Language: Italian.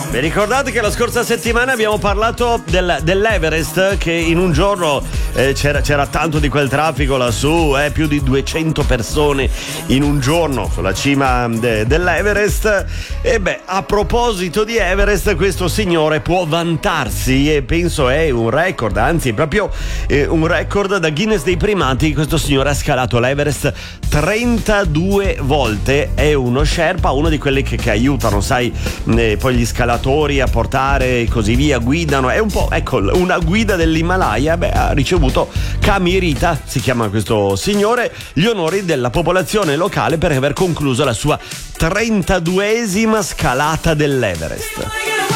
Vi ricordate che la scorsa settimana abbiamo parlato dell'Everest, che in un giorno c'era tanto di quel traffico lassù, più di 200 persone in un giorno sulla cima dell'Everest. E beh, a proposito di Everest, questo signore può vantarsi, e penso è un record, anzi proprio un record da Guinness dei primati. Questo signore ha scalato l'Everest 32 volte, è uno Sherpa, uno di quelli che aiutano, sai, poi gli scalatori a portare e così via, guidano, è un po', ecco, una guida dell'Himalaya. Beh, ha ricevuto Kami Rita, si chiama questo signore, gli onori della popolazione locale per aver concluso la sua 32esima scalata dell'Everest.